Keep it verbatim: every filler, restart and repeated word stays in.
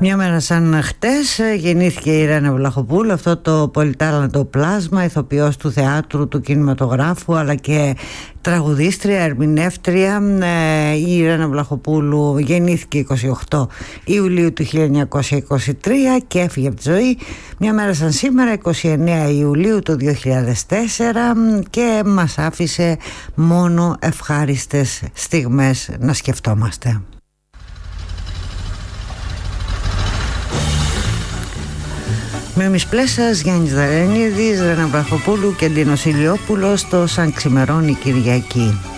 Μια μέρα σαν χτες γεννήθηκε η Ρένα Βλαχοπούλου, αυτό το πολυτάλαντο πλάσμα, ηθοποιός του θεάτρου, του κινηματογράφου, αλλά και τραγουδίστρια, ερμηνεύτρια. Η Ρένα Βλαχοπούλου γεννήθηκε εικοστή όγδοη Ιουλίου του χίλια εννιακόσια είκοσι τρία και έφυγε από τη ζωή μια μέρα σαν σήμερα, εικοστή ενάτη Ιουλίου του δύο χιλιάδες τέσσερα, και μας άφησε μόνο ευχάριστες στιγμές να σκεφτόμαστε. Μίμης Πλέσσας, Γιάννης Δαρενίδης, Ρένα Βλαχοπούλου και Ντίνος Ηλιόπουλος στο Σαν ξημερώνει Κυριακή.